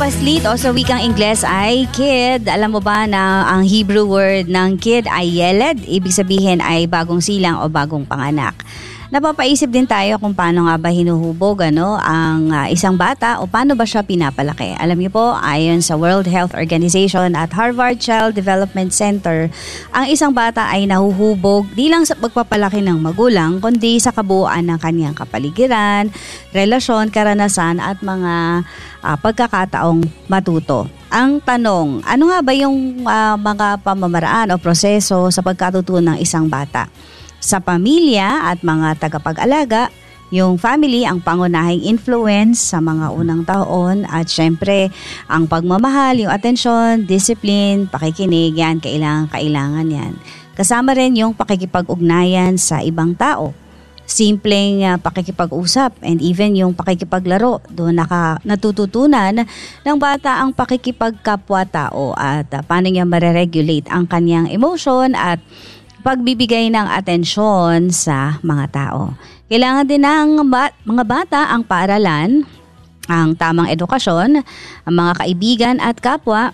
paslit o sa wikang Ingles ay kid. Alam mo ba na ang Hebrew word ng kid ay yeled? Ibig sabihin ay bagong silang o bagong panganak. Napapaisip din tayo kung paano nga ba hinuhubog ang isang bata o paano ba siya pinapalaki. Alam niyo po, ayon sa World Health Organization at Harvard Child Development Center, ang isang bata ay nahuhubog di lang sa pagpapalaki ng magulang, kundi sa kabuuan ng kanyang kapaligiran, relasyon, karanasan at mga pagkakataong matuto. Ang tanong, ano nga ba yung mga pamamaraan o proseso sa pagkatuto ng isang bata? Sa pamilya at mga tagapag-alaga, yung family ang pangunahing influence sa mga unang taon at syempre ang pagmamahal, yung atensyon, discipline, pakikinig, yan, kailangan yan. Kasama rin yung pakikipag-ugnayan sa ibang tao. Simpleng pakikipag-usap and even yung pakikipaglaro. Doon natututunan ng bata ang pakikipagkapwa-tao at paano niya mareregulate ang kanyang emotion at pagbibigay ng atensyon sa mga tao. Kailangan din ng mga bata ang paaralan, ang tamang edukasyon, ang mga kaibigan at kapwa,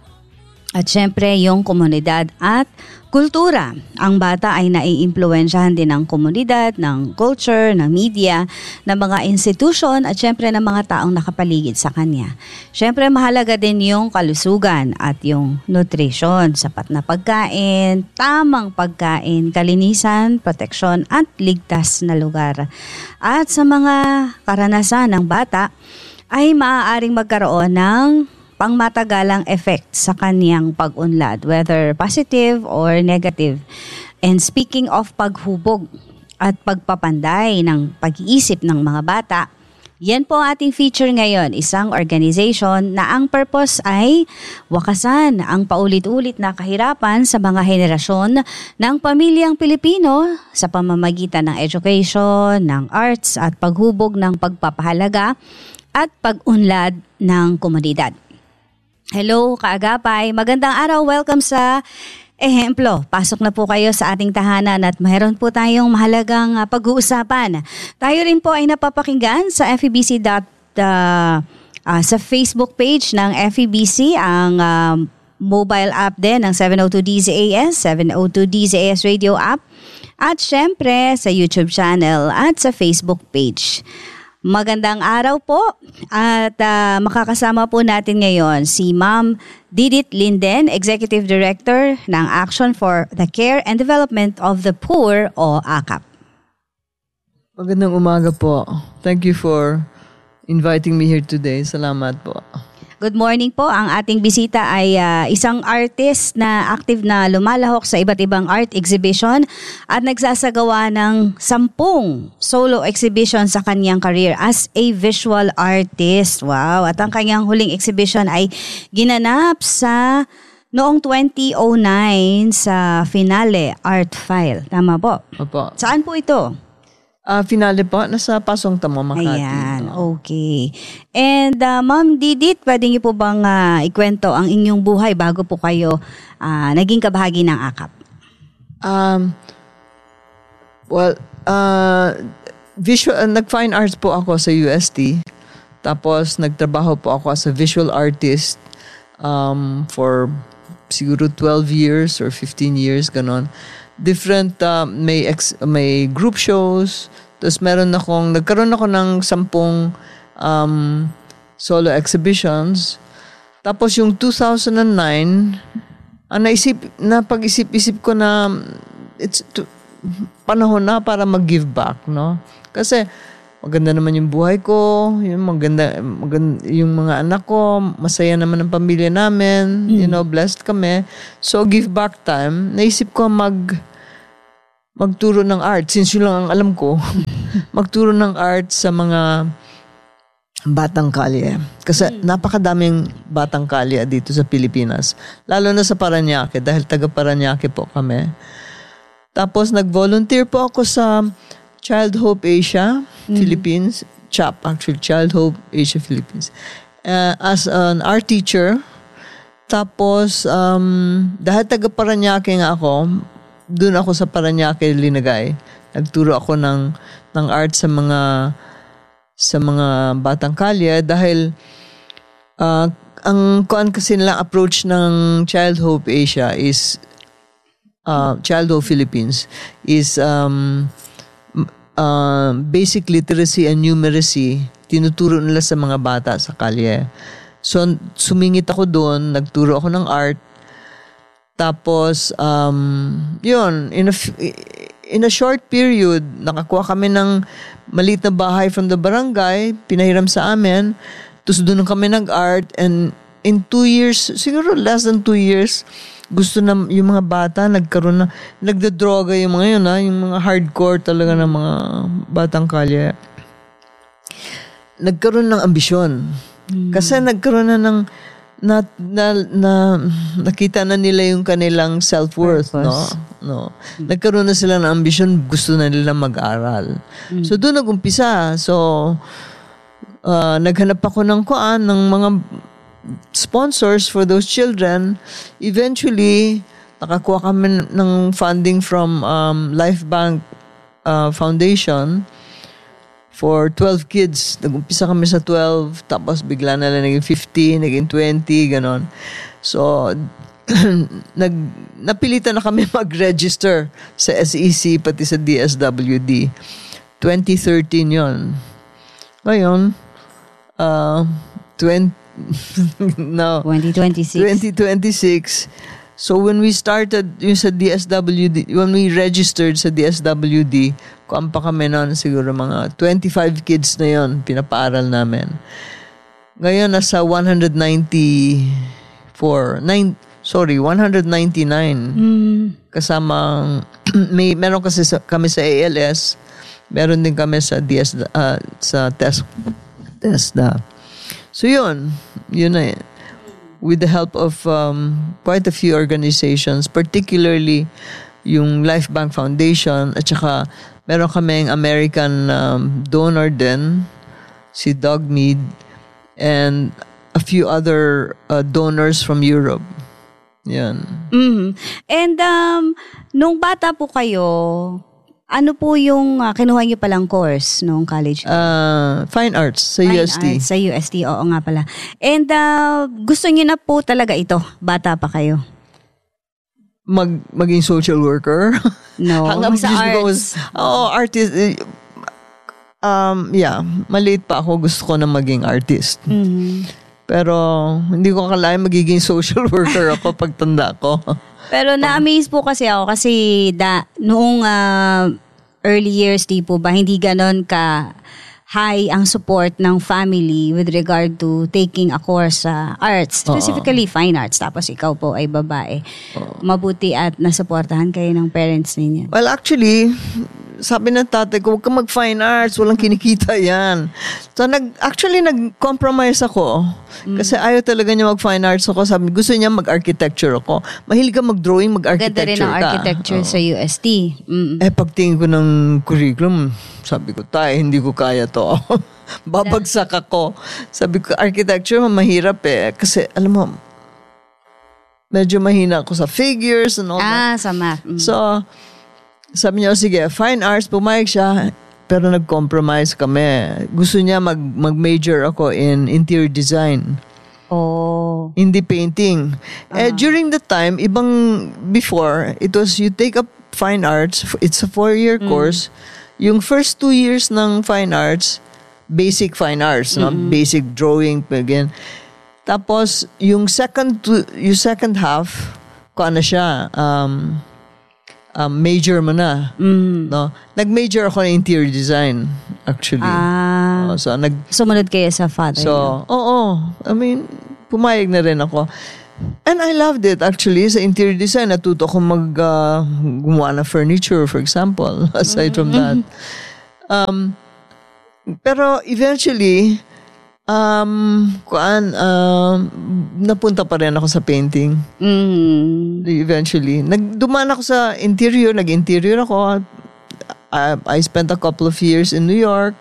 at syempre yung komunidad at kultura. Ang bata ay naiimpluwensyahan din ng komunidad, ng culture, ng media, ng mga institusyon at syempre ng mga taong nakapaligid sa kanya. Syempre mahalaga din yung kalusugan at yung nutrition, sapat na pagkain, tamang pagkain, kalinisan, proteksyon at ligtas na lugar. At sa mga karanasan ng bata ay maaaring magkaroon ng pangmatagalang effect sa kanyang pag-unlad, whether positive or negative. And speaking of paghubog at pagpapanday ng pag-iisip ng mga bata, yan po ating feature ngayon, isang organization na ang purpose ay wakasan ang paulit-ulit na kahirapan sa mga henerasyon ng pamilyang Pilipino sa pamamagitan ng education, ng arts at paghubog ng pagpapahalaga at pag-unlad ng komunidad. Hello, kaagapay. Magandang araw. Welcome sa Ehemplo. Pasok na po kayo sa ating tahanan at mayroon po tayong mahalagang pag-uusapan. Tayo rin po ay napapakinggan sa FEBC sa Facebook page ng FEBC, ang mobile app din ng 702 DZAS, 702 DZAS radio app, at syempre sa YouTube channel at sa Facebook page. Magandang araw po at makakasama po natin ngayon si Ma'am Didit Linden, Executive Director ng Action for the Care and Development of the Poor o ACAP. Magandang umaga po. Thank you for inviting me here today. Salamat po. Good morning po. Ang ating bisita ay isang artist na active na lumalahok sa iba't ibang art exhibition at nagsasagawa ng 10 solo exhibition sa kanyang career as a visual artist. Wow! At ang kanyang huling exhibition ay ginanap sa noong 2009 sa Finale Art File. Tama po? Opo. Saan po ito? Finale po, nasa Pasong Tamo, Makati. Ayan, okay. And Ma'am Didit, pwede niyo po bang ikwento ang inyong buhay bago po kayo naging kabahagi ng ACAP? Nag-fine arts po ako sa UST. Tapos nagtrabaho po ako as a visual artist for siguro 12 years or 15 years, ganon. Different, may group shows, tapos nagkaroon ako ng 10 solo exhibitions. Tapos yung 2009, pag-isip-isip ko na panahon na para mag-give back, no? Kasi maganda naman yung buhay ko, maganda yung mga anak ko, masaya naman ang pamilya namin, blessed kami. So give back time, naisip ko magturo ng art, since yun lang ang alam ko, magturo ng art sa mga batang kalye. Kasi napakadaming batang kalye dito sa Pilipinas, lalo na sa Parañaque, dahil taga Parañaque po kami. Tapos nag-volunteer po ako sa Child Hope Asia Philippines, CHOP actually, Child Hope Asia Philippines, as an art teacher. Tapos dahil taga Parañaque nga ako, doon ako sa Parañaque linagay. Nagturo ako ng art sa mga batang kalye dahil ang kasi nilang approach ng Child Hope Asia is Child Hope Philippines is basic literacy and numeracy. Tinuturo nila sa mga bata sa kalye. So, sumingit ako doon, nagturo ako ng art. Tapos, yun, in a short period, nakakuha kami ng maliit na bahay from the barangay, pinahiram sa amin. Tapos doon kami nag-art, and in 2 years, siguro less than 2 years, gusto na yung mga bata, nagkaroon na, nagdadroga yung mga yun, yung mga hardcore talaga ng mga batang kalye. Nagkaroon ng ambisyon. Kasi nagkaroon na ng, nakita na nila yung kanilang self-worth, no? Nagkaroon na sila ng ambisyon, gusto na nila mag-aral. So doon nag-umpisa. So, naghanap ako ng mga sponsors for those children. Eventually, nakakuha kami ng funding from Life Bank Foundation for 12 kids. Nag-umpisa kami sa 12, tapos bigla na lang naging 15, naging 20, ganon. So, napilitan na kami mag-register sa SEC pati sa DSWD. 2013 yon. Ngayon, 2026. So when we started yung sa DSWD, when we registered sa DSWD, kuwan pa kami noon siguro mga 25 kids na yon pinapaaral namin. Ngayon nasa 199. Kasamang meron kasi kami sa ALS, meron din kami sa sa TESDA. So yun na with the help of quite a few organizations, particularly yung Life Bank Foundation, at saka meron kaming American donor din, si Doug Mead, and a few other donors from Europe. Yan. And nung bata po kayo, ano po yung kinuha niyo palang course nung college? Fine Arts sa UST. Arts sa UST, oo nga pala. And gusto niyo na po talaga ito, bata pa kayo? Maging social worker? No, sa arts. Artist. Maliit pa ako, gusto ko na maging artist. Pero hindi ko akalain magiging social worker ako pagtanda ko. Pero na-amaze po kasi ako kasi noong early years, di po ba, hindi ganon ka high ang support ng family with regard to taking a course sa arts, specifically fine arts. Tapos ikaw po ay babae. Mabuti at nasuportahan kayo ng parents ninyo. Well, actually, sabi ng tatay ko, huwag ka mag-fine arts, walang kinikita yan. So, nag-compromise ako. Kasi ayaw talaga niya mag-fine arts ako. Sabi, gusto niya mag-architecture ako. Mahilig ka mag-drawing, mag-architecture ka. Ganda rin ang architecture sa UST. Pagtingin ko ng curriculum, sabi ko, hindi ko kaya to. Babagsak ako. Sabi ko, architecture, mahirap Kasi, alam mo, medyo mahina ako sa figures and all that. Sa math. So, sabi niya, sige, fine arts, pumayag siya, pero nag-compromise kami. Gusto niya mag-major ako in interior design. Hindi painting. During the time, before, it was you take up fine arts, it's a 4-year course. Yung first 2 years ng fine arts, basic fine arts, no? Basic drawing, again. Tapos, yung second half, kung ano siya, major mo na. No? Nag-major ako na interior design, actually. Sumunod kayo sa father. So, I mean, pumayag na rin ako. And I loved it, actually. Sa interior design, natuto ko gumawa ng furniture, for example, aside from that. Pero eventually, napunta pa rin ako sa painting. Eventually. Dumaan ako sa interior, nag-interior ako. I spent a couple of years in New York.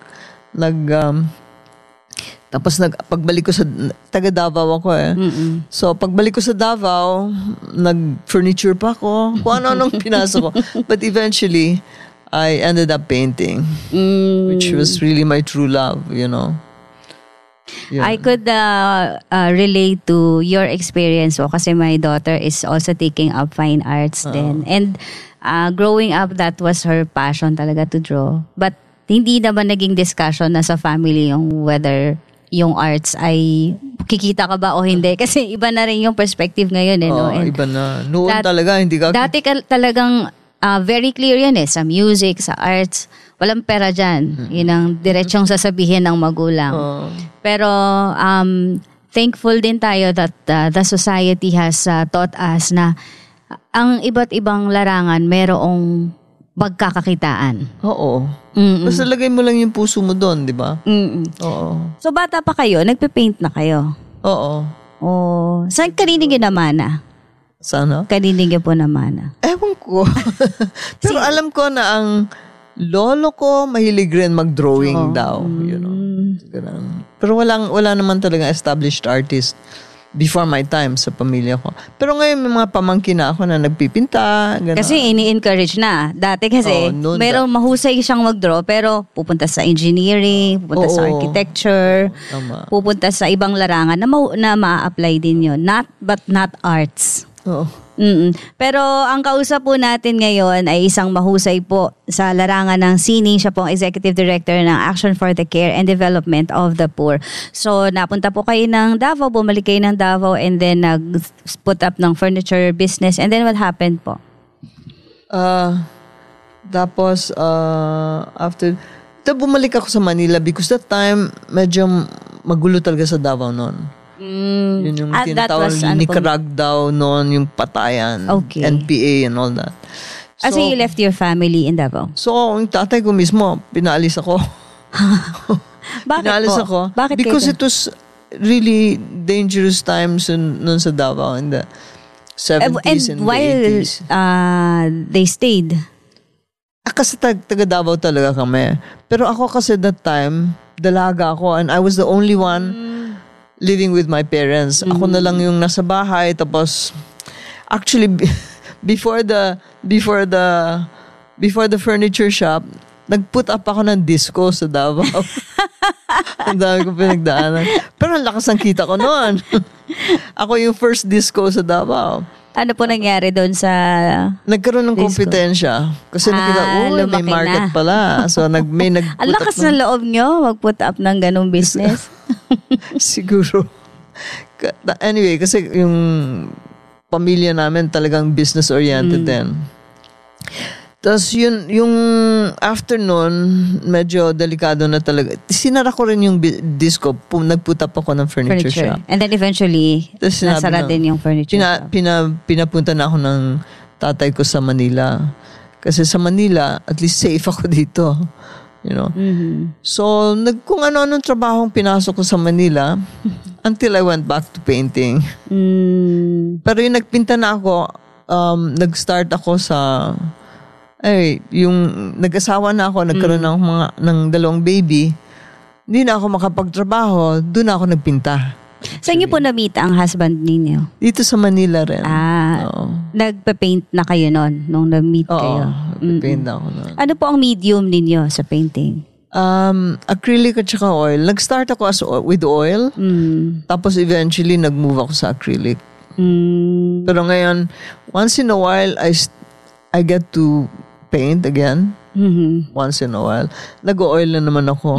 Tapos pagbalik ko sa taga Davao ako So pagbalik ko sa Davao, nag-furniture pa ako. Kung ano-anong pinasok ko. But eventually, I ended up painting. Which was really my true love, you know. Yeah. I could relate to your experience kasi my daughter is also taking up fine arts din. And growing up, that was her passion talaga to draw. But hindi naman naging discussion na sa family yung whether yung arts ay kikita ka ba o hindi. Kasi iba na rin yung perspective ngayon. No? And iba na. Noon talaga, hindi ka... Dati talagang very clear yan sa music, sa arts. Walang pera dyan. Yun ang diretsong sasabihin ng magulang. Pero thankful din tayo that the society has taught us na ang iba't ibang larangan merong pagkakakitaan. Oo. Basta lagay mo lang yung puso mo doon, di ba? Oo. So bata pa kayo, nagpe-paint na kayo? Oo. Oh, saan kanino ginamana? Sana? Kanino po namana? Ewan ko. Pero alam ko na ang lolo ko mahilig rin mag-drawing daw. You know. Ganun. Pero wala naman talaga established artist before my time sa pamilya ko. Pero ngayon may mga pamangkin na ako na nagpipinta. Ganun. Kasi ini-encourage na. Dati kasi merong mahusay siyang mag-draw pero pupunta sa engineering, pupunta sa architecture, pupunta sa ibang larangan na ma-apply din yun. But not arts. Oo. Pero ang kausap po natin ngayon ay isang mahusay po sa larangan ng sining. Siya po ang Executive Director ng Action for the Care and Development of the Poor. So napunta po kayo ng Davao, bumalik kayo ng Davao and then nag-put up ng furniture business. And then what happened po? Tapos after bumalik ako sa Manila because that time medyo magulo talaga sa Davao noon. Yun yung tinatawag Nicarag daw noon, yung patayan, NPA and all that. So you left your family in Davao? So, yung tatay ko mismo, pinaalis ako. Bakit pinaalis po? ako. Bakit because it was really dangerous times noon sa Davao in the 70s and the 80s. And while they stayed? Kasi taga Davao talaga kami. Pero ako kasi that time, dalaga ako and I was the only one living with my parents. Ako na lang yung nasa bahay. Tapos, actually, before the furniture shop, nag-put up ako ng disco sa Davao. Ang dami ko pinagdaanan. Pero ang lakas ang kita ko noon. Ako yung first disco sa Davao. Ano po nangyari doon sa nagkaroon ng kompetensya. Kasi nakita, may market pala. So, may nag-put up. Ang lakas ng loob nyo, mag-put up ng ganung business. Siguro. Anyway, kasi yung pamilya namin talagang business-oriented din. Tapos yung afternoon, medyo delikado na talaga. Sinara ko rin yung disco. Nagput up ako ng furniture shop. And then eventually, nasara din yung furniture shop. Pinapunta na ako ng tatay ko sa Manila. Kasi sa Manila, at least safe ako dito. You know? So, kung ano-anong trabahong pinasok ko sa Manila until I went back to painting. Pero yung nagpinta na ako, nag-start ako sa yung nag-asawa na ako, nagkaroon ng 2 baby, hindi na ako makapagtrabaho, doon ako nagpinta. Saan niyo po na-meet ang husband ninyo? Dito sa Manila rin. Nagpa-paint na kayo noon, nung na-meet kayo? Nagpa-paint na ako noon. Ano po ang medium ninyo sa painting? Acrylic at saka oil. Nag-start ako with oil, tapos eventually nag-move ako sa acrylic. Pero ngayon, once in a while, I get to paint again. Once in a while. Nag-oil na naman ako.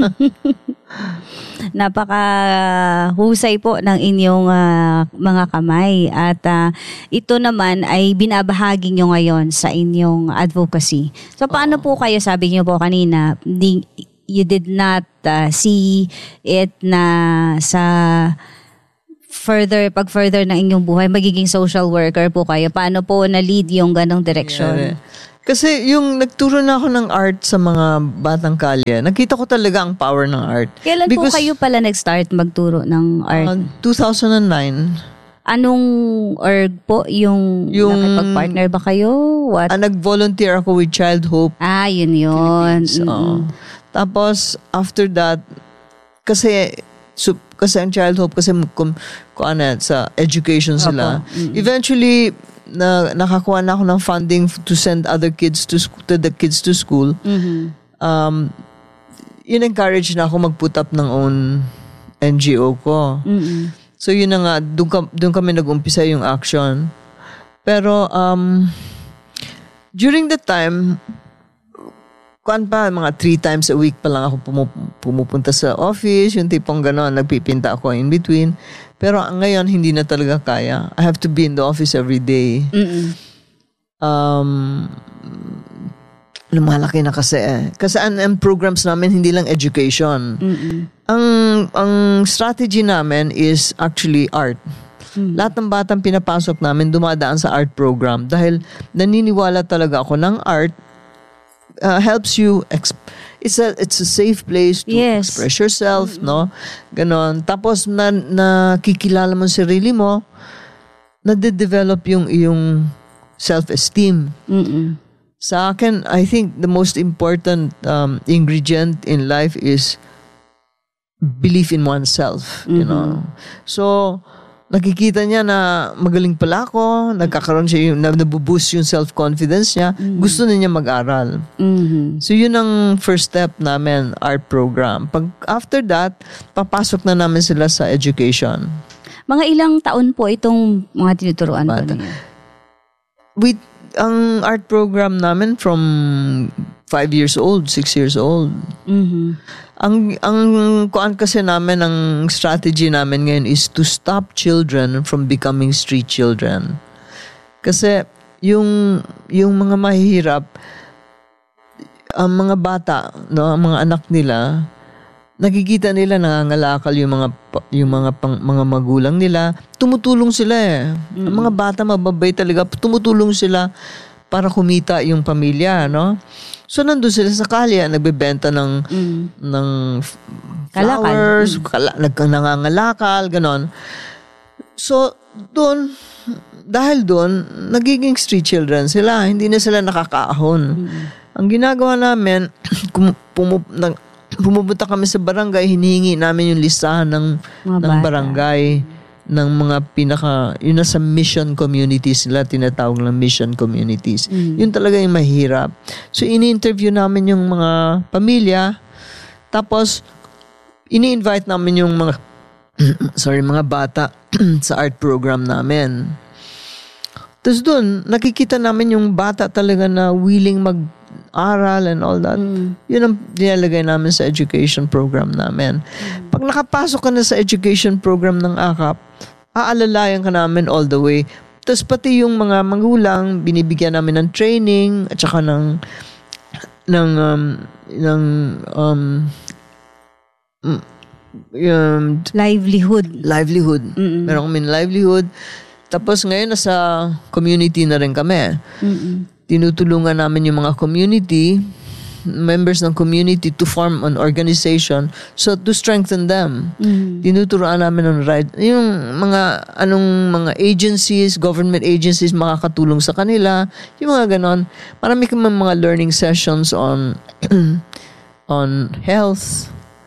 Napaka-husay po ng inyong mga kamay. At ito naman ay binabahagi nyo ngayon sa inyong advocacy. So, paano po kayo, sabi nyo po kanina, you did not see it na sa pag further ng inyong buhay, magiging social worker po kayo. Paano po na-lead yung ganong direksyon? Kasi yung nagturo na ako ng art sa mga batang kalye, nakita ko talaga ang power ng art. Kailan po kayo pala nag-start magturo ng art? 2009. Anong org po? Yung nakipag-partner ba kayo? What? Nag-volunteer ako with Child Hope. Yun. Tapos, after that, kasi ang Child Hope, kasi sa education sila. Eventually, nakakuha na ako ng funding to send other kids to the kids to school. In-encourage na ako mag-put up ng own NGO ko. Mm-mm. So yun na nga, doon kami nag-umpisa yung action. Pero during the time, mga 3 times a week pa lang ako pumupunta sa office, yung tipong gano'n, nagpipinta ako in between. Pero ngayon, hindi na talaga kaya. I have to be in the office every day. Lumalaki na kasi Kasi ang programs namin, hindi lang education. Ang strategy namin is actually art. Lahat ng batang pinapasok namin dumadaan sa art program dahil naniniwala talaga ako ng art helps you it's a safe place to express yourself, no? Ganon. Tapos nakikilala mo sarili mo, nade-develop yung iyong self-esteem. Sa akin, I think the most important ingredient in life is belief in oneself, you know. So nakikita niya na magaling pala ako, nagkakaroon siya nabuboost yung self-confidence niya, gusto na niya mag-aral. So yun ang first step namin, art program. After that, papasok na namin sila sa education. Mga ilang taon po itong mga tinuturuan po niyo? Ang art program namin from 5 years old, 6 years old. Ang kuan kasi namin, ang strategy namin ngayon is to stop children from becoming street children. Kasi yung mga mahihirap, ang mga bata, no, ang mga anak nila, nakikita nila nangangalakal yung mga magulang nila, tumutulong sila Ang mga bata mababay talaga, tumutulong sila para kumita yung pamilya, no? So nandun sila sa kalye, nagbebenta ng flowers, nangangalakal, ganon. So dahil doon, nagiging street children sila, hindi na sila nakakaahon. Ang ginagawa namin, pumupunta kami sa barangay, hinihingi namin yung listahan ng barangay, ng mga yun na sa mission communities nila, tinatawag ng mission communities. Yun talaga yung mahirap. So, ini-interview namin yung mga pamilya, tapos, ini-invite namin yung mga bata sa art program namin. Tapos doon, nakikita namin yung bata talaga na willing mag-aral and all that. Yun ang nilalagay namin sa education program namin. Pag nakapasok ka na sa education program ng AKAP, aalalayan ka namin all the way. Tapos pati yung mga magulang, binibigyan namin ng training at saka ng livelihood. Meron kami livelihood. Tapos ngayon nasa community na rin kami. Tinutulungan namin yung mga members ng community to form an organization so to strengthen them. Tinuturuan namin ng yung mga agencies, government agencies makakatulong sa kanila, yung mga ganon. Marami kami mga learning sessions on health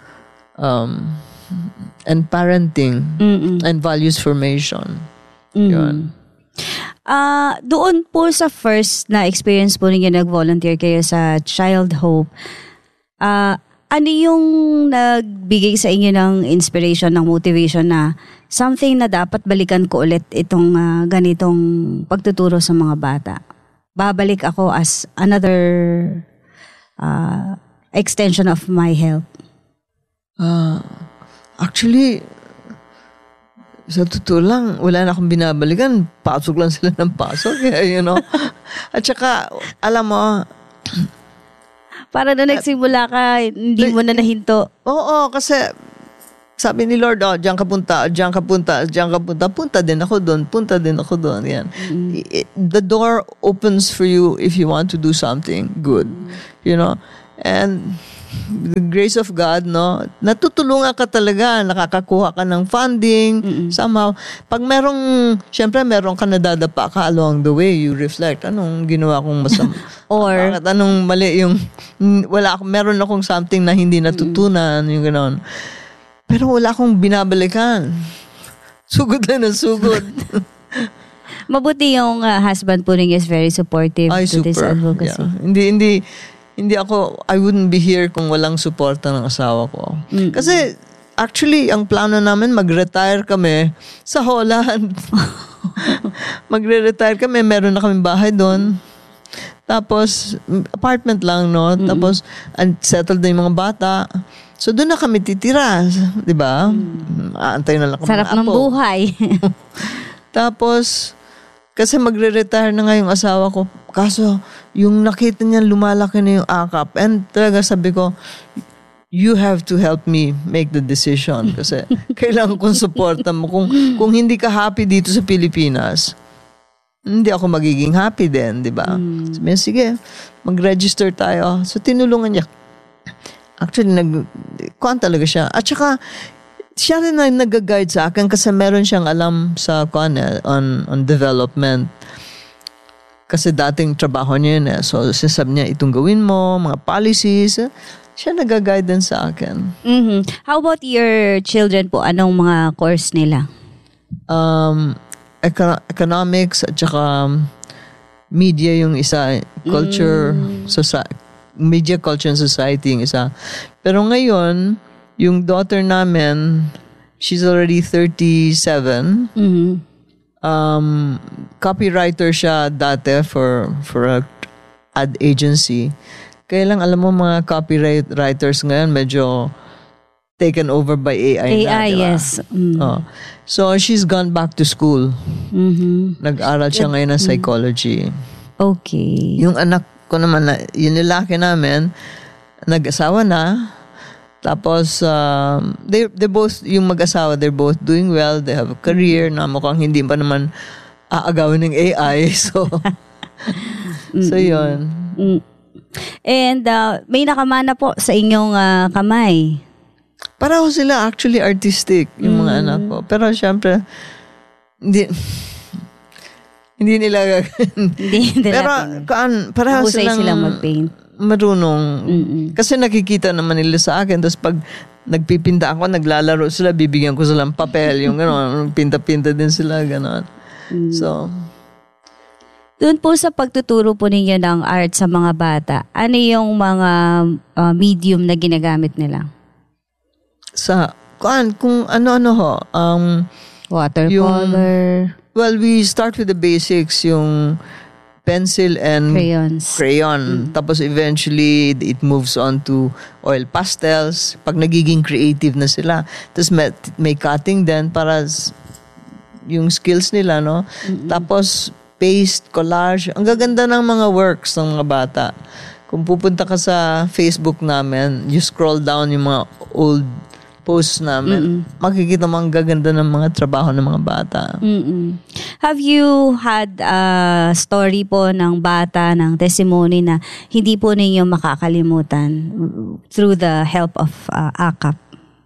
and parenting and values formation. Yun. Doon po sa first na experience po ninyo, nag-volunteer kayo sa Child Hope, ano yung nagbigay sa inyo ng inspiration, ng motivation na something na dapat balikan ko ulit itong ganitong pagtuturo sa mga bata? Babalik ako as another extension of my help. Actually, sa totoo lang, wala na akong binabalikan. Pasok lang sila ng pasok. You know? At saka, alam mo, para na nagsimula ka, hindi mo na nahinto. Oo, kasi sabi ni Lord, diyan ka punta. Punta din ako doon. Yan. The door opens for you if you want to do something good. You know? And the grace of God, no, natutulungan ka talaga, nakakakuha ka ng funding, somehow. Pag syempre meron ka nadadapa ka along the way, you reflect, anong ginawa kong masama? Or, bakit anong mali yung, meron akong something na hindi natutunan, yung gano'n. Pero wala akong binabalikan. Sugod lang ng sugod. Mabuti yung husband po rin is very supportive to this advocacy. Yeah. Hindi ako, I wouldn't be here kung walang suporta ng asawa ko. Kasi, actually, ang plano namin, mag-retire kami sa Holland. Magre-retire kami, meron na kaming bahay doon. Tapos, apartment lang, no? Tapos, settled na yung mga bata. So, doon na kami titira. Di ba? Aantay na lang kami. Sarap ng buhay. Tapos, kasi magre-retire na nga yung asawa ko. Kaso, yung nakita niya, lumalaki na yung akap. And talaga sabi ko, you have to help me make the decision. Kasi kailangan kong supportan mo. Kung hindi ka happy dito sa Pilipinas, hindi ako magiging happy din, di ba? Sabi niya, sige, mag-register tayo. So, tinulungan niya. Actually, kuhan talaga siya. At saka, siya rin na nag-guide sa akin kasi meron siyang alam sa kuhan on development. Kasi dating trabaho niya yun eh. So, sasabi niya, itong gawin mo, mga policies. Siya nag-guide din sa akin. How about your children po? Anong mga course nila? Economics at saka media yung isa, culture, media, culture and society yung isa. Pero ngayon, yung daughter namin, she's already 37. Copywriter siya dati for a ad agency. Kaya lang alam mo mga copywriters ngayon medyo taken over by AI na, diba? Yes. So, she's gone back to school. Nag-aral siya ngayon ng psychology. Okay. Yung anak ko naman, yung lalaki namin, nag-asawa na. Tapos, they both, yung mag-asawa, they're both doing well. They have a career na mukhang hindi pa naman aagawin ng AI. So, yun. And may nakamana po sa inyong kamay. Pareho sila actually artistic, yung mga anak ko. Pero syempre, hindi nila pero pareho silang mag-paint. Marunong. Kasi nakikita naman nila sa akin. Tapos pag nagpipinta ako, naglalaro sila, bibigyan ko sila ng papel. Yung gano'n, pinta-pinta din sila, gano'n. So, doon po sa pagtuturo po ninyo ng art sa mga bata, ano yung mga medium na ginagamit nila? Kung ano-ano ho. Watercolor. We start with the basics, yung pencil and crayon. Tapos eventually, it moves on to oil pastels. Pag nagiging creative na sila. Tapos may cutting din para yung skills nila, no? Tapos, paste, collage. Ang gaganda ng mga works ng mga bata. Kung pupunta ka sa Facebook namin, you scroll down yung mga old posts namin, makikita mo ang gaganda ng mga trabaho ng mga bata. Have you had a story po ng bata, ng testimony na hindi po ninyo makakalimutan through the help of AKAP?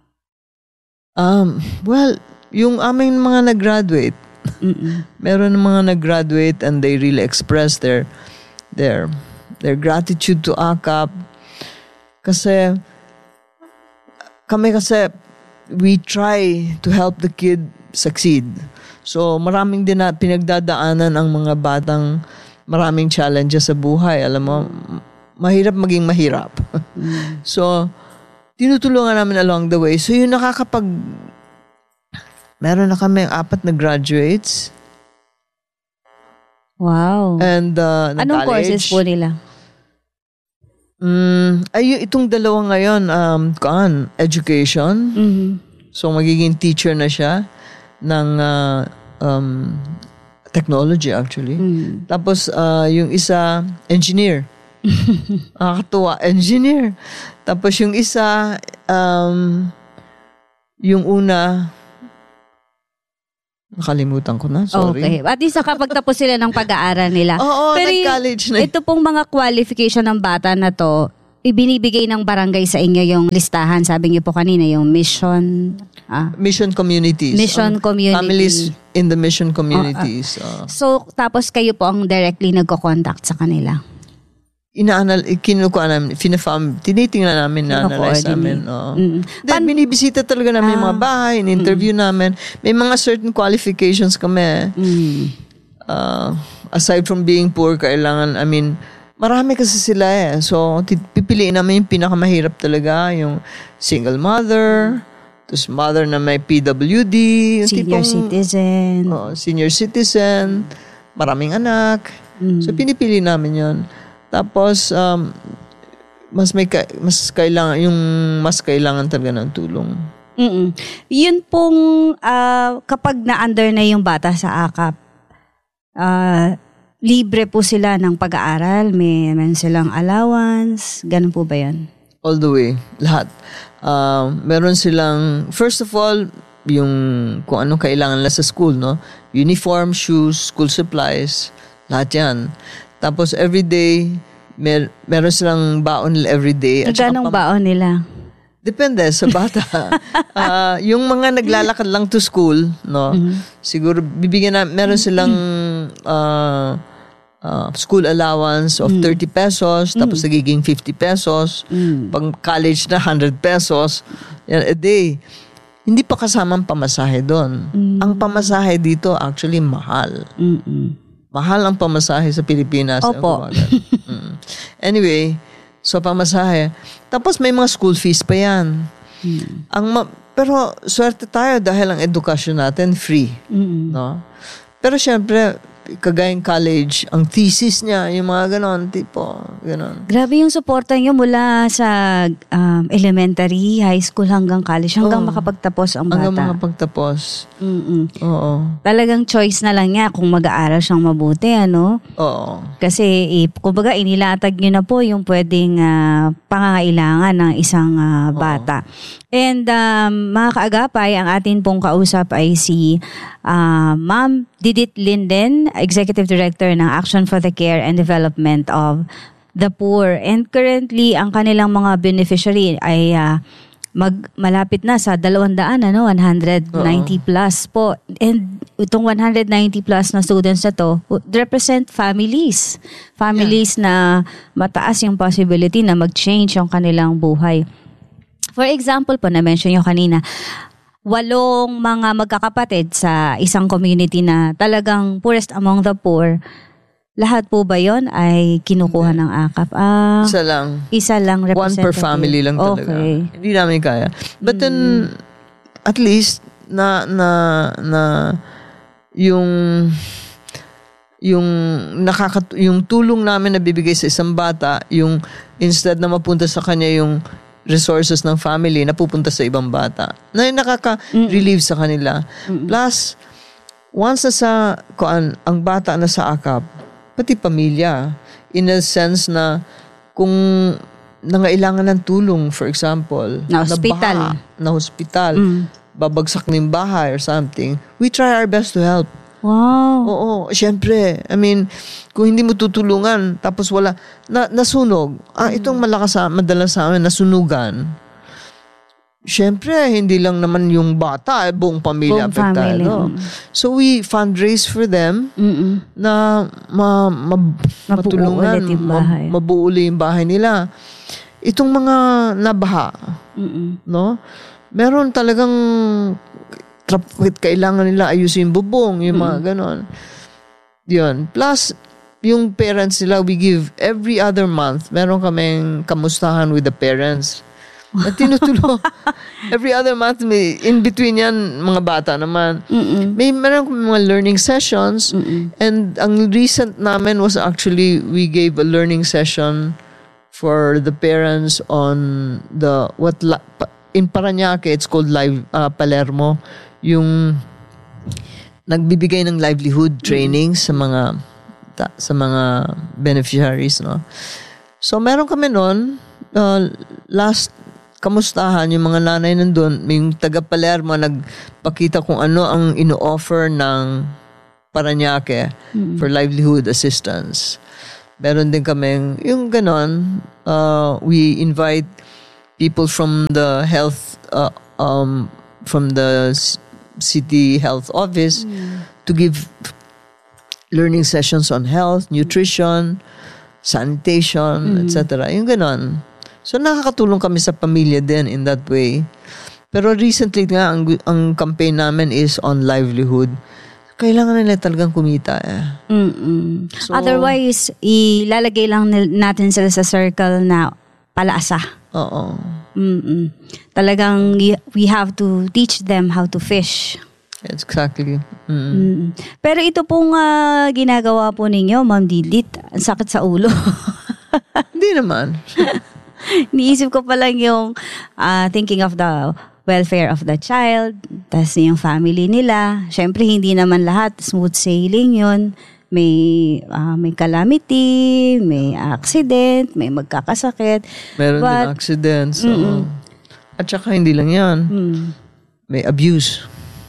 Yung aming mga nag-graduate, meron ng mga nag-graduate and they really express their gratitude to AKAP. Kasi we try to help the kid succeed. So, maraming din na pinagdadaanan ang mga batang maraming challenges sa buhay. Alam mo, mahirap maging mahirap. So, tinutulungan namin along the way. So, yun meron na kami 4 na graduates. Wow. And anong courses po nila? Itong dalawa ngayon, education. So, magiging teacher na siya ng technology actually. Tapos, yung isa, engineer. Nakakatuwa, engineer. Tapos, yung isa, yung una, nakalimutan ko na, sorry. Okay. At least nakapagtapos sila ng pag-aaral nila. Oo, pero nag-college na. Ito pong mga qualification ng bata na to, ibinibigay ng barangay sa inyo yung listahan. Sabi niyo po kanina, yung mission... mission communities. Mission community. Families in the mission communities. So, tapos kayo po ang directly nagko-contact sa kanila? Kinukuha namin, tinitingnan namin, na-analyze namin. Then, binibisita talaga namin yung mga bahay, in-interview namin. May mga certain qualifications kami. Aside from being poor, kailangan, marami kasi sila So, pipiliin namin yung pinakamahirap talaga, yung single mother, Tapos mother na may PWD. Yung Senior citizen. Senior citizen. Maraming anak. So, pinipili namin yon. Tapos, mas kailangan talaga ng tulong. Yun pong kapag na-under na yung bata sa AKAP, libre po sila ng pag-aaral? May silang allowance? Ganun po ba yan? All the way. Lahat. Meron silang, first of all, yung kung anong kailangan nila sa school, no? Uniform, shoes, school supplies, lahat yan. Tapos everyday, meron silang baon nila everyday. Ganong baon nila? Depende sa bata. Yung mga naglalakad lang to school, no? Siguro bibigyan na, meron silang school allowance of 30 pesos, tapos nagiging 50 pesos. Pag college na, 100 pesos a day. Hindi pa kasamang pamasahe doon. Ang pamasahe dito actually mahal. Mahal ang pamasahe sa Pilipinas. Opo. Anyway, so pamasahe. Tapos may mga school fees pa yan. Pero swerte tayo dahil ang edukasyon natin free. No? Pero syempre, kagayang college, ang thesis niya, yung mga ganon, ganon. Grabe yung suporta niyo mula sa elementary, high school hanggang college, hanggang makapagtapos ang bata. Hanggang makapagtapos. Oo. Talagang choice na lang niya kung mag-aaral siyang mabuti, ano? Oo. Kasi, kumbaga, inilatag niyo na po yung pwedeng pangangailangan ng isang bata. And mga kaagapay, ang atin pong kausap ay si Ma'am Didit Linden, Executive Director ng Action for the Care and Development of the Poor. And currently, ang kanilang mga beneficiary ay malapit na sa 200, 190 plus po. And itong 190 plus na students na to represent families. Families na mataas yung possibility na mag-change yung kanilang buhay. For example po, na-mention nyo kanina, 8 mga magkakapatid sa isang community na talagang poorest among the poor. Lahat po ba yon ay kinukuha ng AKAP? Isa lang. Isa lang representative. One per family lang talaga. Okay. Hindi namin kaya. But then, at least, yung tulong namin na bibigay sa isang bata, yung instead na mapunta sa kanya yung resources ng family, napupunta sa ibang bata. Na nakaka-relieve sa kanila. Plus, once ang bata na sa AKAP, pati pamilya, in a sense na kung nangailangan ng tulong, for example, na hospital, babagsak ng bahay or something, we try our best to help. Wow. Oo, syempre. I mean, kung hindi mo tutulungan, tapos wala, nasunog. Itong madalas sa amin, nasunugan. Syempre, hindi lang naman yung bata, buong pamilya apektado. So, we fundraise for them na matulungan, mabuo ulit yung bahay nila. Itong mga nabaha, no? Meron talagang kailangan nila ayusin yung bubong, yung mga ganon. Yun. Plus, yung parents nila, we give every other month, meron kaming kamustahan with the parents. At tinutulong. Every other month, in between yan, mga bata naman. Meron kami mga learning sessions. And ang recent namin was actually, we gave a learning session for the parents on in Parañaque, it's called Palermo. Yung nagbibigay ng livelihood training sa mga beneficiaries, no. So meron kami noon last kamustahan yung mga nanay nandun, yung taga Palermo nagpakita kung ano ang ino-offer ng Parañaque for livelihood assistance. Meron din kaming yung ganon, we invite people from the health from the city health office to give learning sessions on health, nutrition, sanitation, etc. Yung ganon. So nakakatulong kami sa pamilya din in that way. Pero recently nga, ang campaign namin is on livelihood. Kailangan nila talagang kumita. So, otherwise, ilalagay lang natin sila sa circle na palaasa. Oo. Talagang we have to teach them how to fish. Exactly. Pero ito pong ginagawa po ninyo, Ma'am Didit, ang sakit sa ulo. Hindi naman. Niisip ko pa lang yung thinking of the welfare of the child, tas yung family nila. Siyempre, hindi naman lahat smooth sailing yun. May calamity, may accident, may magkakasakit. Meron din accidents. At saka hindi lang yan. May abuse.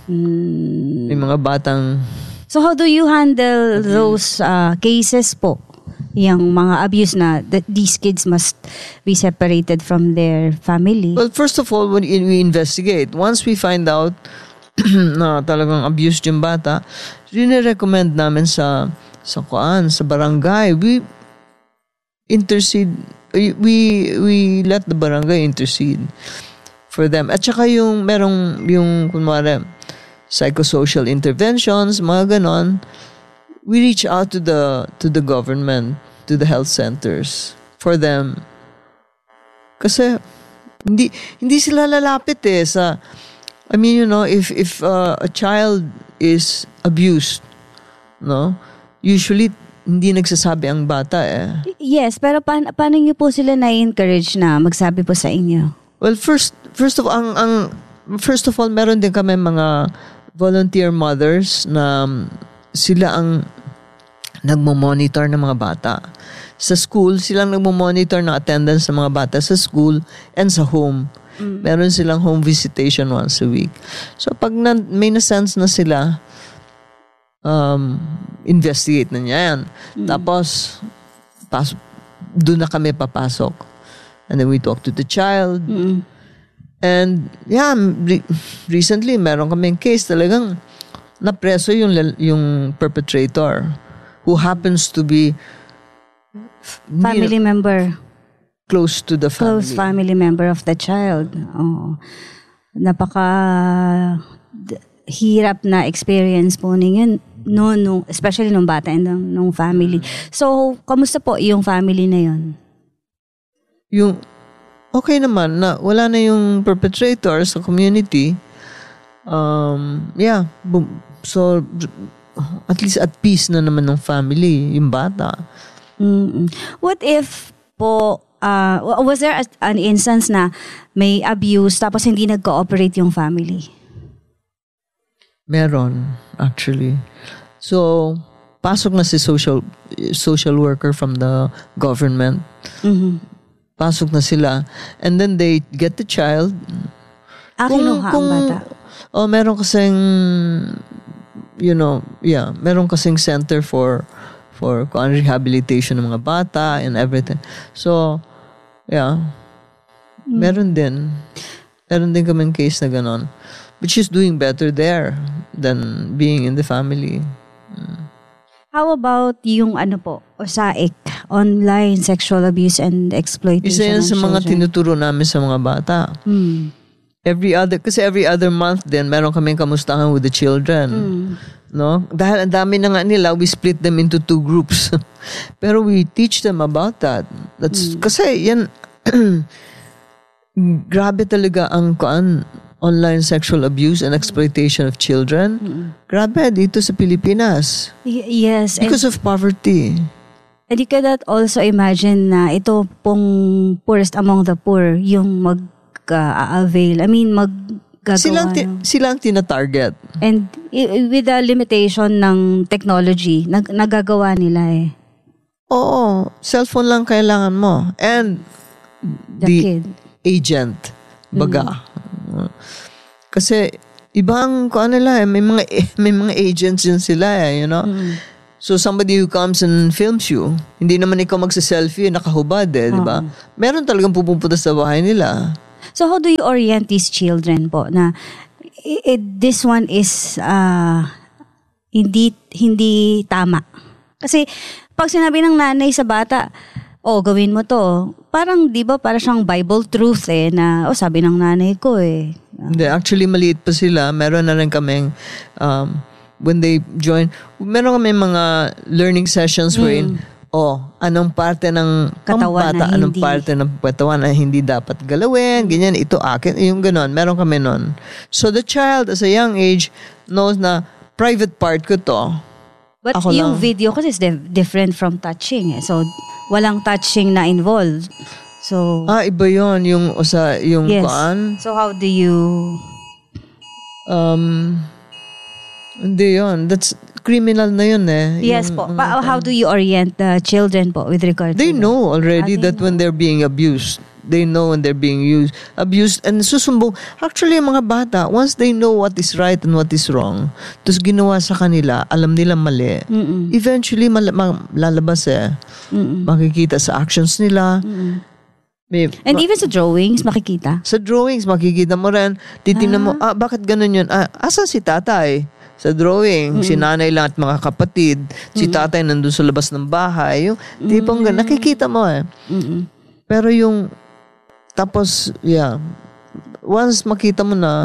May mga batang... So how do you handle those cases po? Yung mga abuse na that these kids must be separated from their family? Well, first of all, when we investigate, once we find out na talagang abused yung bata, recommend namin sa barangay. We intercede, we let the barangay intercede for them. At saka yung kunwari, psychosocial interventions, mga ganon, we reach out to the government, to the health centers for them. Kasi hindi sila lalapit sa, I mean, if a child is abused, no, usually hindi nagsasabi ang bata Yes, pero paano niyo po sila na-encourage na magsabi po sa inyo? Well, first of all, meron din kami mga volunteer mothers na sila ang nagmo-monitor ng mga bata. Sa school, silang nagmo-monitor ng attendance ng mga bata sa school and sa home. Meron silang home visitation once a week. So, pag may na-sense na sila, investigate na niya yan. Tapos, doon na kami papasok. And then we talk to the child. And yeah, recently meron kaming case talagang napreso yung perpetrator who happens to be family member, close to the family. Close family member of the child. Oh. Napaka hirap na experience po ninyo no, especially nung bata and nung family. So, kamusta po yung family na yun? Yung okay naman na wala na yung perpetrator sa community. So at least at peace na naman ng family, yung bata. What if po was there an instance na may abuse tapos hindi nag-cooperate yung family? Meron, actually. So pasok na si social worker from the government. Pasok na sila. And then they get the child. Kinuha ang bata. Meron kasing, meron kasing center for rehabilitation ng mga bata and everything. So, yeah. Meron din kaming case na ganon. But she's doing better there than being in the family. How about yung OSAIC, online sexual abuse and exploitation Isa yan sa mga tinuturo namin sa mga bata. Every other month din, meron kaming kamustahan with the children. No? Dahil ang dami na nga nila, we split them into 2 groups. Pero we teach them about that. Kasi yan, grabe talaga ang online sexual abuse and exploitation of children. Grabe, dito sa Pilipinas. Yes. Because of poverty. And you cannot also imagine na ito pong poorest among the poor yung mag-avail. I mean, maggagawa. Sila ang tina-target. And with the limitation ng technology, nagagawa nila Oo. Cellphone lang kailangan mo. And the kid. Agent. Baga. Kasi ibang nila may mga agents din sila So somebody who comes and films you, hindi naman ikaw magsa-selfie nakahubad di ba? Meron talagang pupunta sa bahay nila. So how do you orient these children po na this one is hindi tama? Kasi pag sinabi ng nanay sa bata, gawin mo to. Parang, di ba, para siyang Bible truth na, sabi ng nanay ko Hindi, actually, maliit pa sila. Meron na rin kaming, when they join, meron kami mga learning sessions wherein anong parte ng Katawan pambata, na anong hindi. parte ng katawan na hindi dapat galawin, ganyan, ito akin, yung ganon, meron kami nun. So the child, as a young age, knows na private part ko to. But Ako yung lang. video kasi is different from touching. So, walang touching na involved. So, Iba yun, yung yes. kuan. So, how do you... Hindi yun. That's criminal na yun eh. Yes po. How do you orient the children po with regard They to know already they that when they're being abused. They know when they're being abused and susumbong. Actually, yung mga bata, once they know what is right and what is wrong, tapos ginawa sa kanila, alam nila mali, eventually lalabas eh. Makikita sa actions nila. And even sa drawings, makikita. Sa drawings, makikita mo rin, titingnan mo, bakit ganun yun? Asan si tatay? Sa drawing, si nanay lang at mga kapatid, si tatay nandun sa labas ng bahay, yung tipong ganun, nakikita mo eh. Pero yung, tapos, once makita mo na,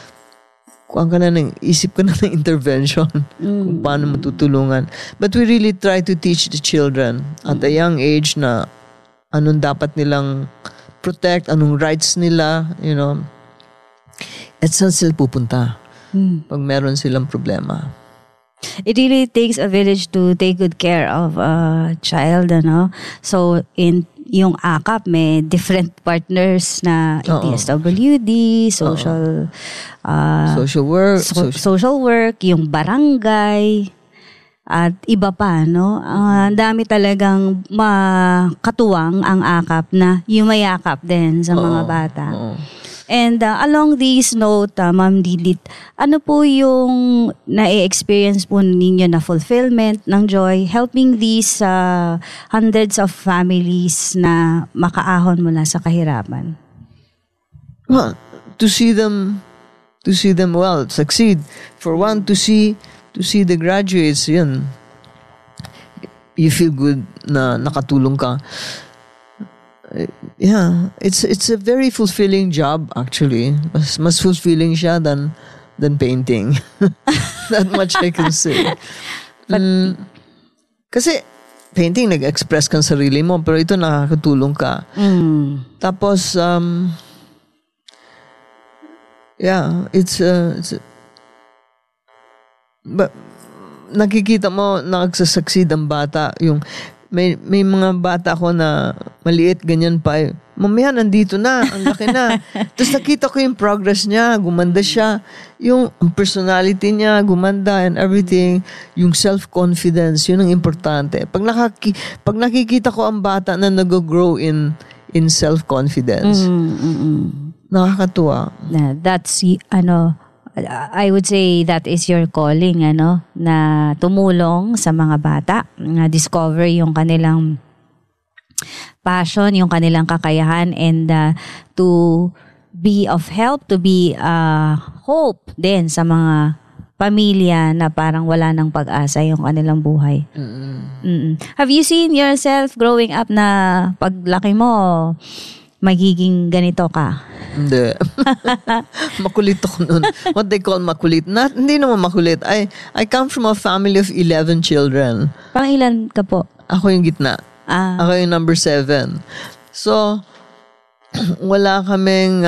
isip ka na ng intervention, kung paano matutulungan. But we really try to teach the children at a young age na anong dapat nilang protect, anong rights nila, at saan sila pupunta pag meron silang problema. It really takes a village to take good care of a child, So, in yung AKAP, may different partners na DSWD, social work, social work, yung barangay, at iba pa, ang dami talagang makatuwang ang AKAP na yumayakap din sa mga bata. And along this note, Ma'am Didit, ano po yung na-experience po ninyo na fulfillment ng joy helping these hundreds of families na makaahon mula sa kahirapan? Well, to see them succeed. For one, to see the graduates, yun. You feel good na nakatulong ka. It's a very fulfilling job actually. Mas fulfilling siya than painting. That much I can say. Kasi painting nag-express kang sarili mo, pero ito nakakatulong ka. Tapos but nakikita mo nagsasucceed ang bata, yung may mga bata ko na maliit, ganyan pa. Mamaya nandito na, ang laki na. Tapos nakita ko yung progress niya, gumanda siya. Yung personality niya, gumanda and everything. Yung self-confidence, yun ang importante. Pag nakikita ko ang bata na nag-grow in self-confidence, nakakatuwa. That's, I would say that is your calling, na tumulong sa mga bata, na discover yung kanilang passion, yung kanilang kakayahan, and to be of help, to be hope din sa mga pamilya na parang wala ng pag-asa yung kanilang buhay. Have you seen yourself growing up na paglaki mo, magiging ganito ka? Hindi. Makulit ako nun. What they call makulit. Hindi naman makulit. I come from a family of 11 children. Pangilan ka po? Ako yung gitna. Ako yung number 7. So, wala kaming...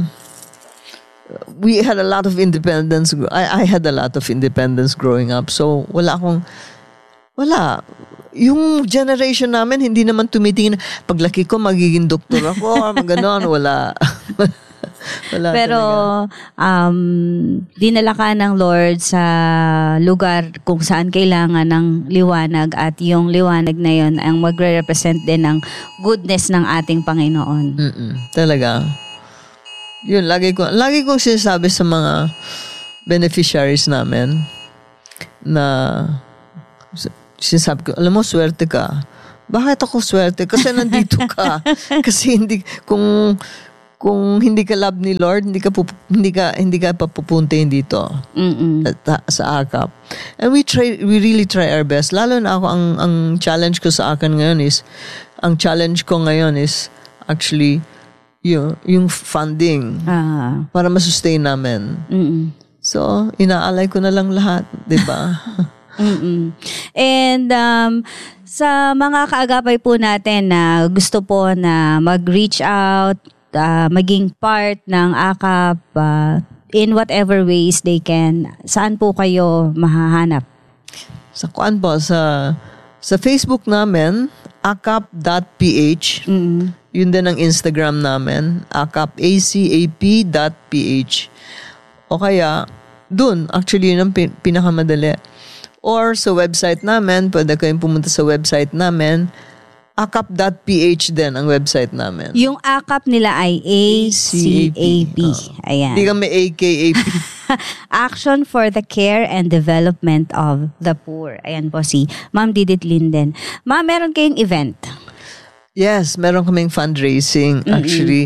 we had a lot of independence. I had a lot of independence growing up. So, wala. Yung generation namin, hindi naman tumitingin, paglaki ko, magiging doktor ako, gano'n, wala. Wala. Pero, dinala ka ng Lord sa lugar kung saan kailangan ng liwanag, at yung liwanag na yon ang magre-represent din ng goodness ng ating Panginoon. Talaga. Yun, lagi kong sinasabi sa mga beneficiaries namin na sinasabi ko, alam mo, swerte ka. Bakit ako swerte? Kasi nandito ka. Kasi kung hindi ka love ni Lord, hindi ka papupuntahin dito sa AKAP. And we really try our best. Lalo na ako, ang challenge ko sa akin ngayon is actually yung funding para masustain namin. So, inaalay ko na lang lahat, di ba? And Sa mga kaagapay po natin na gusto po na mag-reach out, maging part ng AKAP in whatever ways they can, saan po kayo mahahanap? Sa kuan po, sa Facebook namin, akap.ph. Yun din ang Instagram namin, akap.ph. O kaya, dun, actually yun ang pinakamadali. Or sa website namin, pwede kayong pumunta sa website namin, akap.ph din ang website namin. Yung AKAP nila ay ACAP. Ayan. Hindi kami AKAP. Action for the Care and Development of the Poor. Ayan po si Ma'am Didit Linden. Ma'am, meron kayong event? Yes, meron kaming fundraising. Actually,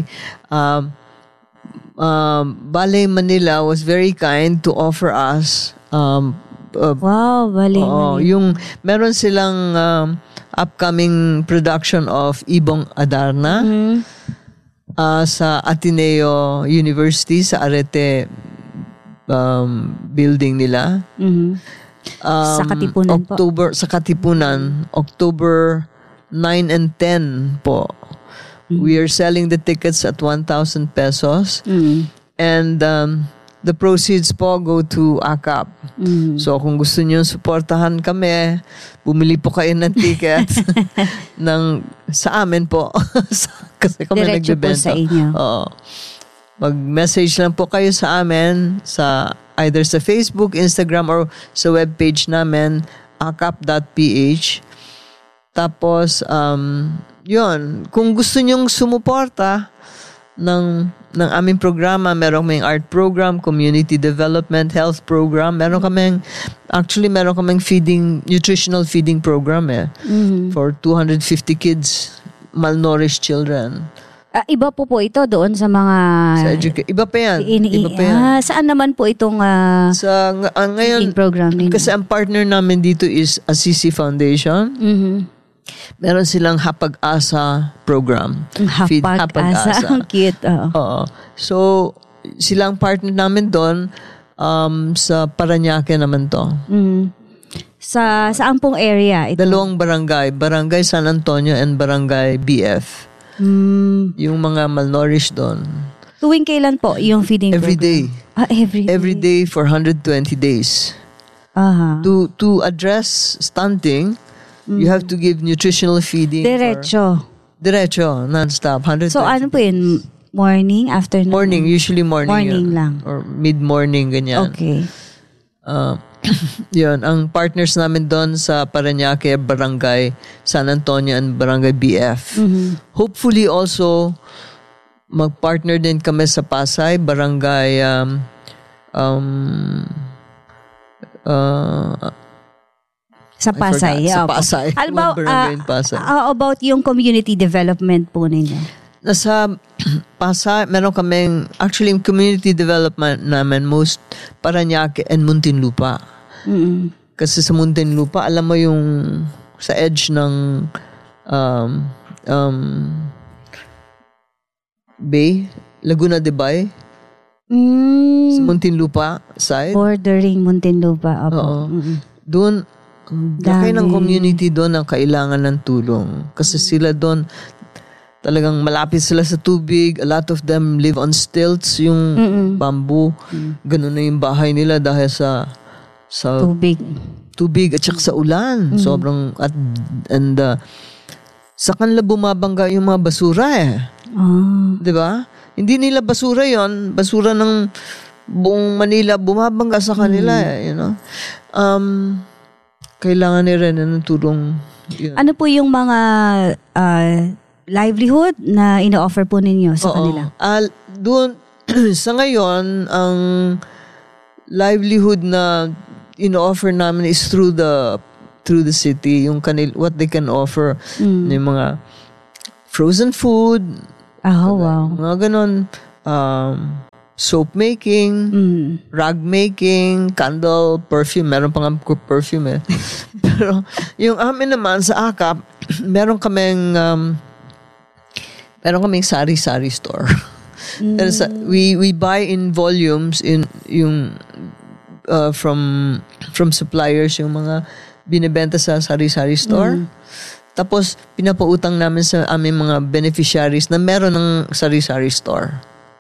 Ballet Manila was very kind to offer us Wow, Ballet Manila. Yung meron silang upcoming production of Ibong Adarna sa Ateneo University sa Arete building nila. Sa Katipunan Sa Katipunan, October 9 and 10 po. We are selling the tickets at 1,000 pesos. And the proceeds po go to AKAP. So kung gusto niyo suportahan kami, bumili po kayo ng ticket sa amin po. Kasi kami diretso nagbebenta. Po sa inyo. Oo. Mag-message lang po kayo sa amin sa either sa Facebook, Instagram, or sa webpage namin, akap.ph. Tapos, yun. Kung gusto nyong sumuporta ng aming programa, meron kaming art program, community development, health program. Meron kaming nutritional feeding program for 250 kids, malnourished children. Iba po ito doon sa mga... Iba pa yan. Iba pa yan. Saan naman po itong ngayon, program ninyo? Kasi ang partner namin dito is Assisi Foundation. Meron silang Hapag-asa program. Hapag-asa. Ang cute. Oo. So, silang partner namin doon sa Parañaque naman to. Saan pong area ito? Dalawang barangay. Barangay San Antonio and Barangay BF. Yung mga malnourished doon. Tuwing kailan po yung feeding every program? Day. Every day for 120 days. To address stunting, you have to give nutritional feeding. Diretso, non-stop. 120 So ano po yun? Morning, afternoon? Morning, usually morning. Morning lang. Or mid-morning, ganyan. Okay. Yun, ang partners namin doon sa Parañaque, Barangay San Antonio and Barangay BF. Hopefully also, mag-partner din kami sa Pasay, Barangay sa Pasay. Sa Pasay. How about yung community development po ninyo? Nasa Pasay, meron kaming, actually, yung community development namin, most Parañaque and Muntinlupa. Kasi sa Muntinlupa, alam mo yung sa edge ng Bay, Laguna de Bay, sa Muntinlupa side. Bordering Muntinlupa. Oo. Doon, laki ng community doon ang kailangan ng tulong. Kasi sila doon, talagang malapit sila sa tubig. A lot of them live on stilts, yung bamboo. Ganun na yung bahay nila dahil sa tubig at saka sa ulan. Sobrang, sa kanila bumabangga yung mga basura Diba? Hindi nila basura yon, basura ng buong Manila bumabangga sa kanila kailangan nila ng tulong. Ano po yung mga livelihood na ino-offer po ninyo sa kanila? Doon, sa ngayon, ang livelihood na ino-offer namin is through the city, yung what they can offer, yung mga frozen food, wow. mga ganon, soap making, rag making, candle, perfume. Meron pa nga perfume Pero yung amin naman sa AKAP, meron kaming sari-sari store. We buy in volumes in yung from suppliers, yung mga binibenta sa sari-sari store. Tapos, pinapautang namin sa aming mga beneficiaries na meron ng sari-sari store.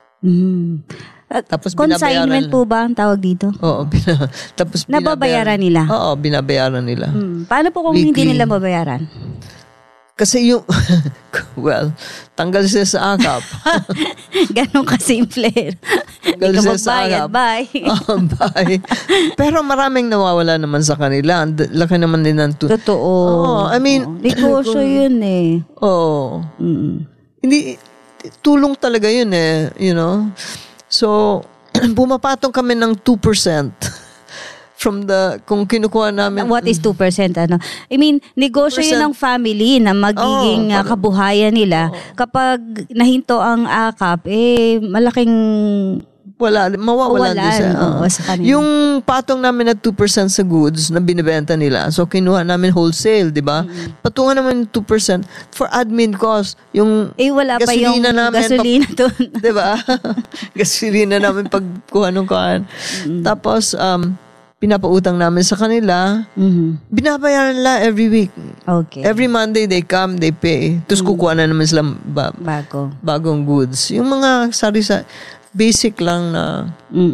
Tapos Consignment po ba ang tawag dito? Oo. Tapos nababayaran nila? Oo, binabayaran nila. Paano po kung hindi nila mabayaran? Kasi yung, well, tanggal sila sa akap. Ganon kasimple. Tanggal Hindi ka sila sa magbayad, akap. bye. Bye. Pero maraming nawawala naman sa kanila. Laki naman din ng Totoo. I mean, negosyo yun eh. Oo. Hindi, tulong talaga yun eh, you know. So, pumapatong kami ng 2%. From kung kinukuha namin. What is 2%? Ano? I mean, negosyo yun ng family na magiging kabuhayan nila. Kapag nahinto ang akap, malaking mawawalan din sa kanila. Yung patong namin na 2% sa goods na binibenta nila. So, kinuha namin wholesale, di ba? Patungan naman 2% for admin cost. Yung wala pa yung gasolina doon. Di ba? Gasolina namin pagkuha ng kuhaan. Tapos, pinapautang namin sa kanila. Binabayaran nila every week. Okay. Every Monday they come, they pay. Tapos kukuha na naman sila bagong goods. Yung mga basic lang na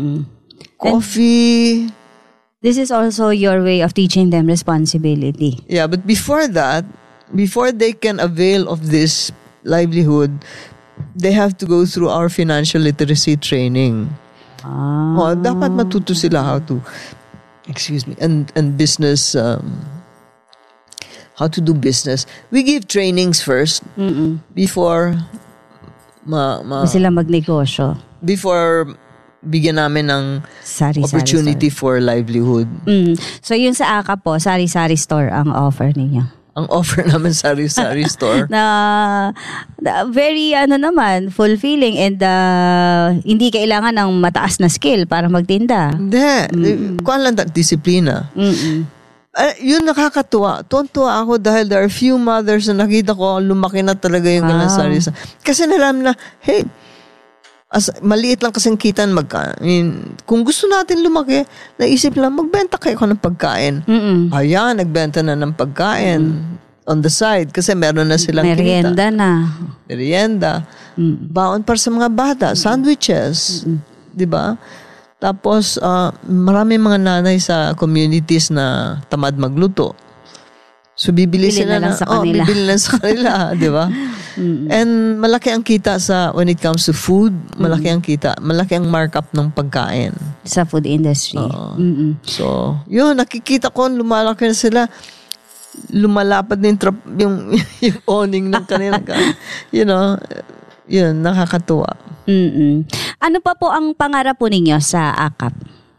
coffee. This is also your way of teaching them responsibility. Yeah, but before that, before they can avail of this livelihood, they have to go through our financial literacy training. Dapat matuto sila how to and business, how to do business. We give trainings first before sila magnegosyo. Before bigyan namin ng opportunity for livelihood. So yun sa AKA po, sari-sari store ang offer ninyo? Ang offer namin sari-sari store. na very fulfilling and hindi kailangan ng mataas na skill para magtinda. Hindi. Kuha lang disiplina. Yun nakakatuwa. Tuwa ako dahil there are few mothers na nakita ko lumaki na talaga yung ganang sari-sari. Kasi nalam na, hey, maliit lang kasing kita kung gusto natin lumaki, naisip lang, magbenta kayo ng pagkain. Ayan, nagbenta na ng pagkain on the side kasi meron na silang merienda kita. Merienda. Baon para sa mga bata. Sandwiches. Diba? Tapos, marami mga nanay sa communities na tamad magluto. So, bibili sila bibili lang sa kanila, di ba? And malaki ang kita when it comes to food, malaki ang kita, malaki ang markup ng pagkain. Sa food industry. So, yun, nakikita ko, lumalaki na sila, lumalapad na yung owning ng kanila. You know, yun, nakakatuwa. Ano pa po ang pangarap po ninyo sa AKAP?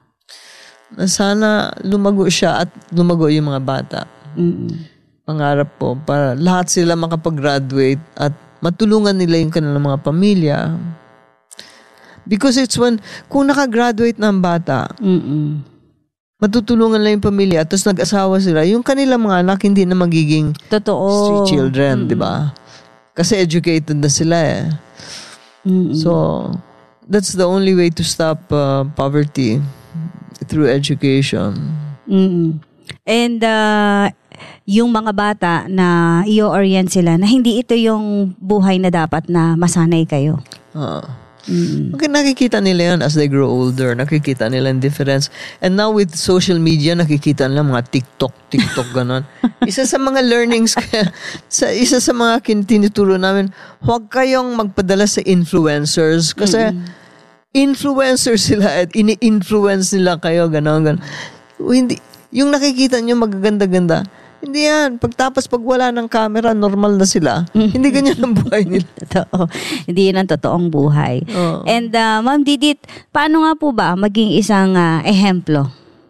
Sana lumago siya at lumago yung mga bata. Pangarap po para lahat sila makapag-graduate at matulungan nila yung kanilang mga pamilya. Because it's kung nakagraduate ng bata, matutulungan lang yung pamilya at tapos nag-asawa sila, yung kanilang mga anak hindi na magiging street children, di ba? Kasi educated na sila eh. So, that's the only way to stop poverty through education. And yung mga bata na i-orient sila na hindi ito yung buhay na dapat na masanay kayo. Nakikita nila yan as they grow older. Nakikita nila yung difference. And now with social media, nakikita nila mga TikTok, ganon. Isa sa mga learnings, isa sa mga tinuturo namin, huwag kayong magpadala sa influencers. Kasi influencers sila at ini-influence nila kayo, ganon. Hindi, yung nakikita nyo magaganda-ganda, hindi yan. Pag wala ng camera, normal na sila. Hindi ganyan ang buhay nila. Totoo. Hindi yun ang totoong buhay. And Ma'am Didit, paano nga po ba maging isang ehemplo?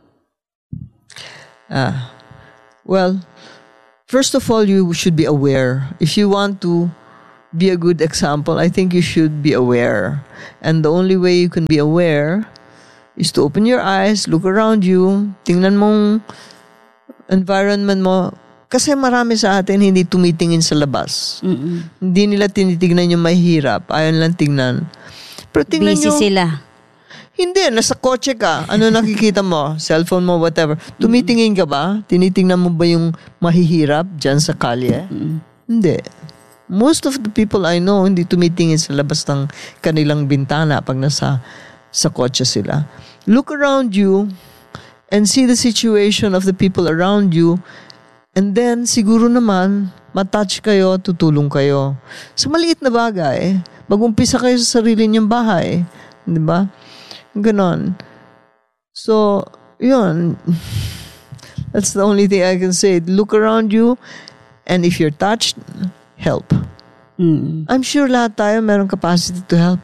Well, first of all, you should be aware. If you want to be a good example, I think you should be aware. And the only way you can be aware is to open your eyes, look around you, tingnan mong environment mo. Kasi marami sa atin hindi tumitingin sa labas. Hindi nila tinitignan yung mahirap. Ayaw lang tingnan. Pero tingnan busy sila. Hindi, nasa kotse ka. Ano nakikita mo? Cellphone mo, whatever. Tumitingin ka ba? Tinitingnan mo ba yung mahihirap dyan sa kalye? Hindi. Most of the people I know, hindi tumitingin sa labas ng kanilang bintana pag nasa sa kotse sila. Look around you and see the situation of the people around you, and then siguro naman matouch kayo, tutulong kayo. Sa maliit na bagay, mag-umpisa kayo sa sarili niyong bahay. Di ba? Ganon. So, yun. That's the only thing I can say. Look around you, and if you're touched, help. I'm sure lahat tayo meron capacity to help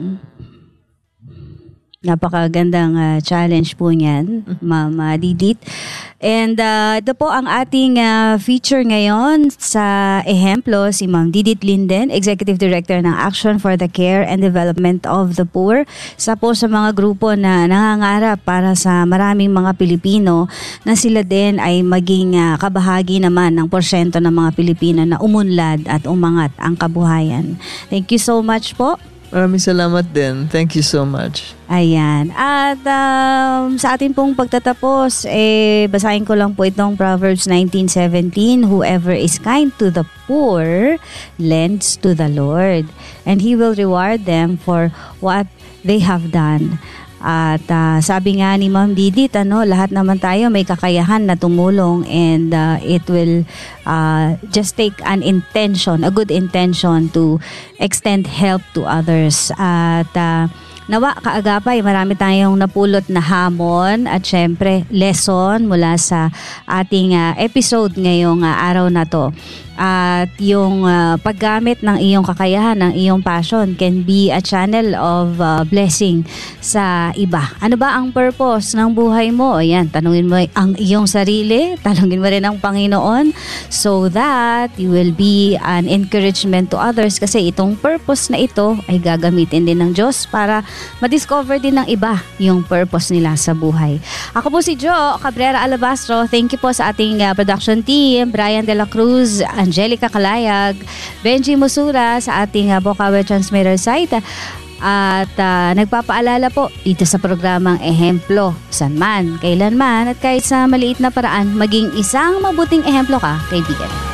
Napakagandang challenge po niyan, Mama Didit. And ito po ang ating feature ngayon sa ehemplo, si Ma'am Didit Linden, Executive Director ng Action for the Care and Development of the Poor. Sa mga grupo na nangangarap para sa maraming mga Pilipino na sila din ay maging kabahagi naman ng porsyento ng mga Pilipino na umunlad at umangat ang kabuhayan. Thank you so much po. Maraming salamat din. Thank you so much. Ayan. At sa atin pong pagtatapos, basahin ko lang po itong Proverbs 19:17. Whoever is kind to the poor lends to the Lord, and He will reward them for what they have done. At sabi nga ni Ma'am Didit, lahat naman tayo may kakayahan na tumulong, and it will just take an intention, a good intention to extend help to others. At nawa kaagapay, marami tayong napulot na hamon at syempre lesson mula sa ating episode ngayong araw na to. At yung paggamit ng iyong kakayahan, ng iyong passion can be a channel of blessing sa iba. Ano ba ang purpose ng buhay mo? Ayan, tanungin mo ang iyong sarili, tanungin mo rin ang Panginoon, so that you will be an encouragement to others, kasi itong purpose na ito ay gagamitin din ng Diyos para madiscover din ng iba yung purpose nila sa buhay. Ako po si Jo Cabrera Alabastro. Thank you po sa ating production team, Brian De La Cruz, Angelica Kalayag, Benji Musura sa ating Bocaue Transmitter site. At nagpapaalala po dito sa programang Ehemplo, saan man, kailan man, at kahit sa maliit na paraan, maging isang mabuting ehemplo ka, kaibigan.